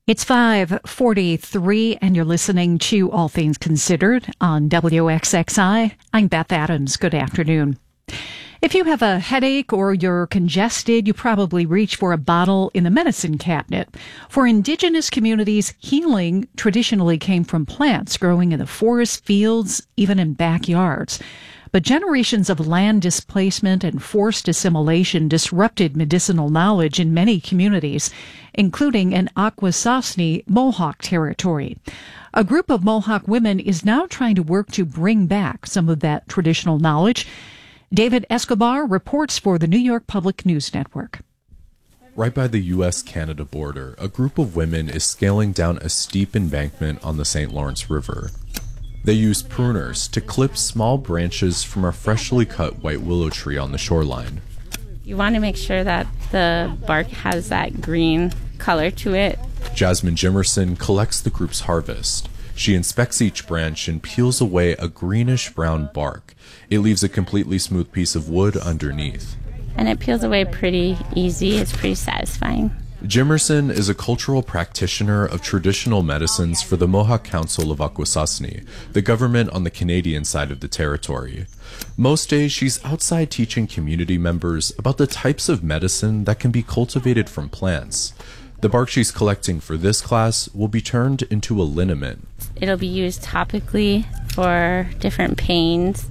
It's 5:43 and you're listening to All Things Considered on WXXI. I'm Beth Adams. Good afternoon. If you have a headache or you're congested, you probably reach for a bottle in the medicine cabinet. For Indigenous communities, healing traditionally came from plants growing in the forest, fields, even in backyards. But generations of land displacement and forced assimilation disrupted medicinal knowledge in many communities, including in Akwesasne Mohawk territory. A group of Mohawk women is now trying to work to bring back some of that traditional knowledge. David Escobar reports for the New York Public News Network. Right by the U.S.-Canada border, a group of women is scaling down a steep embankment on the St. Lawrence River. They use pruners to clip small branches from a freshly cut white willow tree on the shoreline. You want to make sure that the bark has that green color to it. Jasmine Jimerson collects the group's harvest. She inspects each branch and peels away a greenish-brown bark. It leaves a completely smooth piece of wood underneath. And it peels away pretty easy. It's pretty satisfying. Jimerson is a cultural practitioner of traditional medicines for the Mohawk Council of Akwesasne, the government on the Canadian side of the territory. Most days, she's outside teaching community members about the types of medicine that can be cultivated from plants. The bark she's collecting for this class will be turned into a liniment. It'll be used topically for different pains,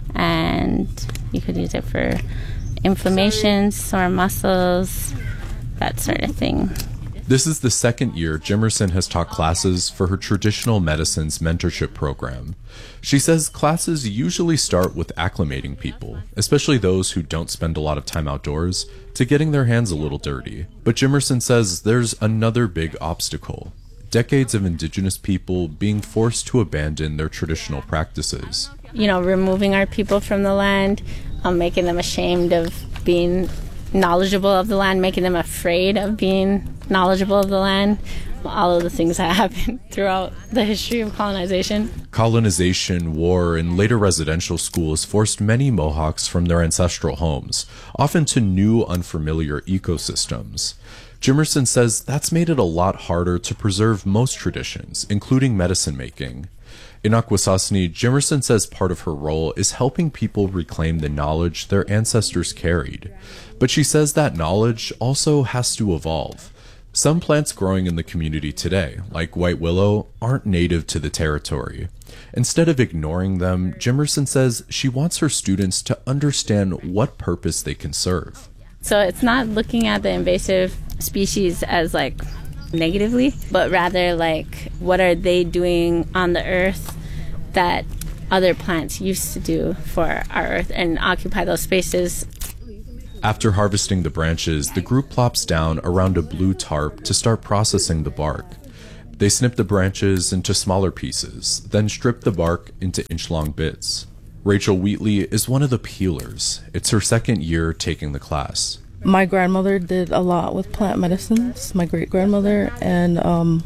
and you could use it for inflammation, sore muscles, that sort of thing. This is the second year Jimerson has taught classes for her traditional medicines mentorship program. She says classes usually start with acclimating people, especially those who don't spend a lot of time outdoors, to getting their hands a little dirty. But Jimerson says there's another big obstacle: decades of Indigenous people being forced to abandon their traditional practices. Removing our people from the land, making them ashamed of being knowledgeable of the land, making them afraid of being knowledgeable of the land. All of the things that happened throughout the history of colonization. Colonization, war, and later residential schools forced many Mohawks from their ancestral homes, often to new, unfamiliar ecosystems. Jimerson says that's made it a lot harder to preserve most traditions, including medicine making. In Akwesasne, Jimerson says part of her role is helping people reclaim the knowledge their ancestors carried. But she says that knowledge also has to evolve. Some plants growing in the community today, like white willow, aren't native to the territory. Instead of ignoring them, Jimerson says she wants her students to understand what purpose they can serve. So it's not looking at the invasive species as negatively, but rather what are they doing on the earth that other plants used to do for our earth, and occupy those spaces. After harvesting the branches, the group plops down around a blue tarp to start processing the bark. They snip the branches into smaller pieces, then strip the bark into inch-long bits. Rachel Wheatley is one of the peelers. It's her second year taking the class. My grandmother did a lot with plant medicines, my great-grandmother, and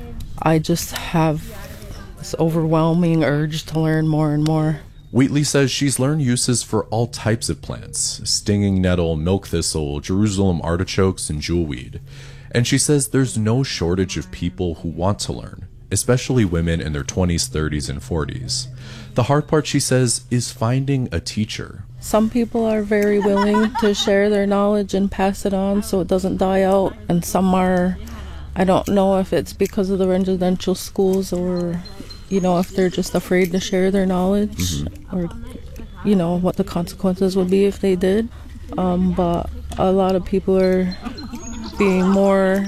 I just have this overwhelming urge to learn more and more. Wheatley says she's learned uses for all types of plants: stinging nettle, milk thistle, Jerusalem artichokes, and jewelweed. And she says there's no shortage of people who want to learn, especially women in their 20s, 30s, and 40s. The hard part, she says, is finding a teacher. Some people are very willing to share their knowledge and pass it on so it doesn't die out, and some are, I don't know if it's because of the residential schools or if they're just afraid to share their knowledge, or, what the consequences would be if they did. But a lot of people are being more,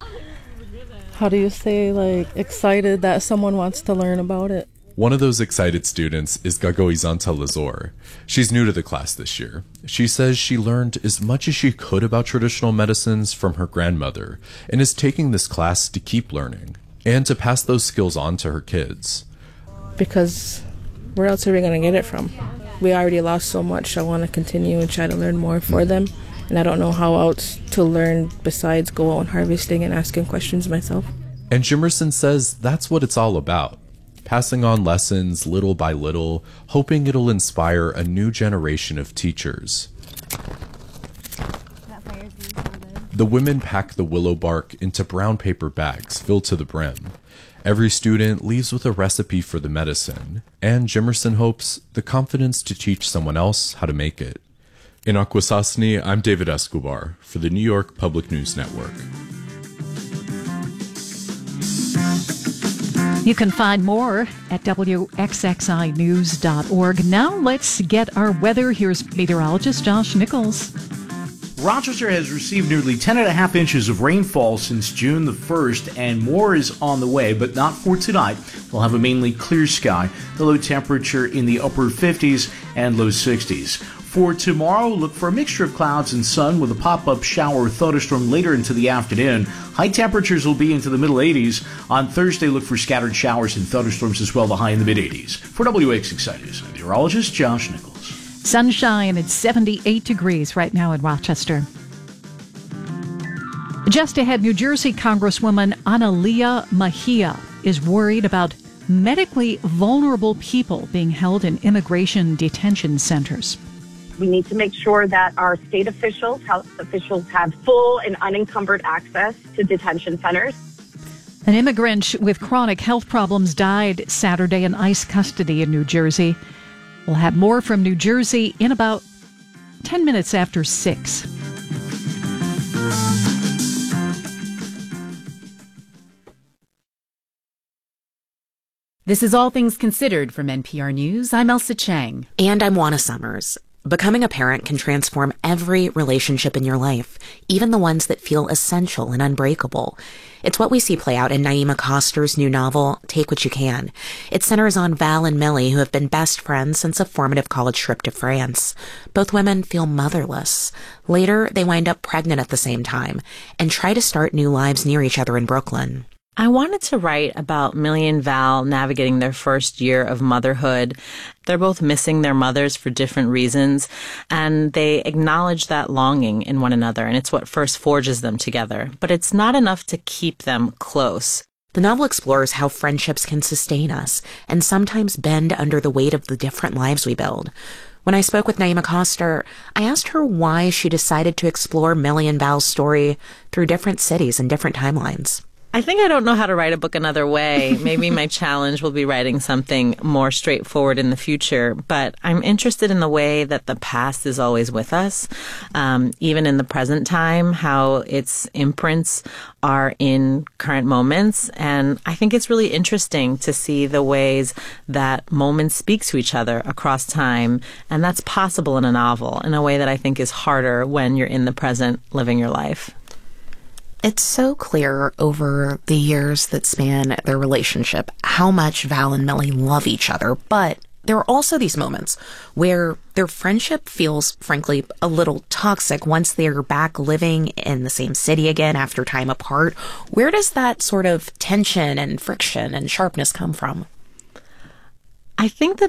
excited that someone wants to learn about it. One of those excited students is Gagoizanta Lazor. She's new to the class this year. She says she learned as much as she could about traditional medicines from her grandmother, and is taking this class to keep learning and to pass those skills on to her kids. Because where else are we going to get it from? We already lost so much. I want to continue and try to learn more for them. And I don't know how else to learn besides go out harvesting and asking questions myself. And Jimerson says that's what it's all about. Passing on lessons little by little, hoping it'll inspire a new generation of teachers. The women pack the willow bark into brown paper bags filled to the brim. Every student leaves with a recipe for the medicine, and Jimerson hopes the confidence to teach someone else how to make it. In Akwesasne, I'm David Escobar for the New York Public News Network. You can find more at WXXInews.org. Now let's get our weather. Here's meteorologist Josh Nichols. Rochester has received nearly 10.5 inches of rainfall since June the 1st, and more is on the way, but not for tonight. We'll have a mainly clear sky, the low temperature in the upper 50s and low 60s. For tomorrow, look for a mixture of clouds and sun with a pop-up shower or thunderstorm later into the afternoon. High temperatures will be into the middle 80s. On Thursday, look for scattered showers and thunderstorms as well, the high in the mid-80s. For WXXI News, I'm meteorologist Josh Nichols. Sunshine at 78 degrees right now in Rochester. Just ahead, New Jersey Congresswoman Analia Mejia is worried about medically vulnerable people being held in immigration detention centers. We need to make sure that our state officials, health officials, have full and unencumbered access to detention centers. An immigrant with chronic health problems died Saturday in ICE custody in New Jersey. We'll have more from New Jersey in about 10 minutes after 6. This is All Things Considered from NPR News. I'm Elsa Chang. And I'm Juana Summers. Becoming a parent can transform every relationship in your life, even the ones that feel essential and unbreakable. It's what we see play out in Naima Coster's new novel, Take What You Can. It centers on Val and Millie, who have been best friends since a formative college trip to France. Both women feel motherless. Later, they wind up pregnant at the same time and try to start new lives near each other in Brooklyn. I wanted to write about Millie and Val navigating their first year of motherhood. They're both missing their mothers for different reasons, and they acknowledge that longing in one another, and it's what first forges them together. But it's not enough to keep them close. The novel explores how friendships can sustain us and sometimes bend under the weight of the different lives we build. When I spoke with Naima Coster, I asked her why she decided to explore Millie and Val's story through different cities and different timelines. I think I don't know how to write a book another way. Maybe my challenge will be writing something more straightforward in the future. But I'm interested in the way that the past is always with us, even in the present time, how its imprints are in current moments. And I think it's really interesting to see the ways that moments speak to each other across time. And that's possible in a novel in a way that I think is harder when you're in the present living your life. It's so clear over the years that span their relationship how much Val and Millie love each other, but there are also these moments where their friendship feels, frankly, a little toxic once they're back living in the same city again after time apart. Where does that sort of tension and friction and sharpness come from? I think that